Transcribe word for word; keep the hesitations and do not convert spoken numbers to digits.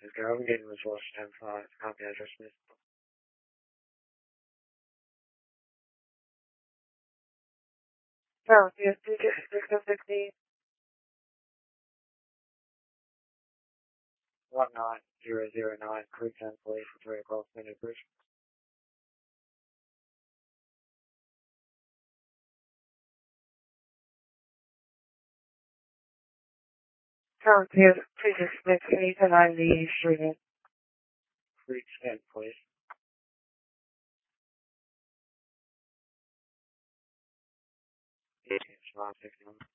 is go. I'm getting was Washington five. Copy address, miss. Oh, yes, you get six oh sixteen. One nine zero zero nine. Crew ten, police, three o'clock, minute bridge. Oh, yes, please expect anything on the street. Crew ten, please. eighteen, five sixty-one.